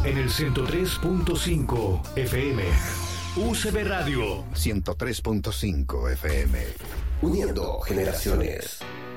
en el 103.5 FM. UCB Radio 103.5 FM. Uniendo generaciones.